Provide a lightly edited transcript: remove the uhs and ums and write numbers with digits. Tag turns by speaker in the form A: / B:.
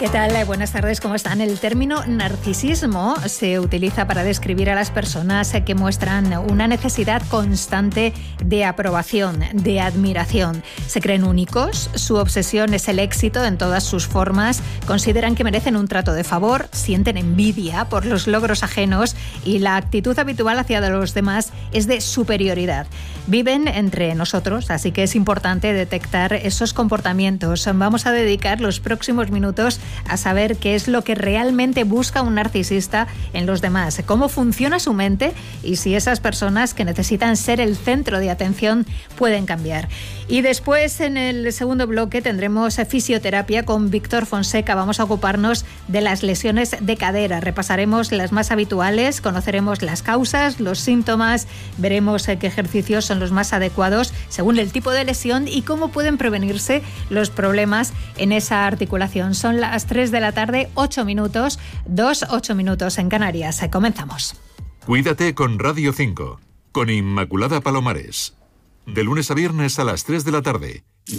A: ¿Qué tal? Buenas tardes, ¿cómo están? El término narcisismo se utiliza para describir a las personas que muestran una necesidad constante de aprobación, de admiración. Se creen únicos, su obsesión es el éxito en todas sus formas, consideran que merecen un trato de favor, sienten envidia por los logros ajenos y la actitud habitual hacia los demás es de superioridad. Viven entre nosotros, así que es importante detectar esos comportamientos. Vamos a dedicar los próximos minutos a saber qué es lo que realmente busca un narcisista en los demás, cómo funciona su mente y si esas personas que necesitan ser el centro de atención pueden cambiar. Y después, en el segundo bloque, tendremos fisioterapia con Víctor Fonseca. Vamos a ocuparnos de las lesiones de cadera. Repasaremos las más habituales, conoceremos las causas, los síntomas, veremos qué ejercicios son los más adecuados según el tipo de lesión y cómo pueden prevenirse los problemas en esa articulación. Son las 3 de la tarde, 8 minutos, 8 minutos en Canarias. Comenzamos.
B: Cuídate con Radio 5, con Inmaculada Palomares. De lunes a viernes a las 3 de la tarde,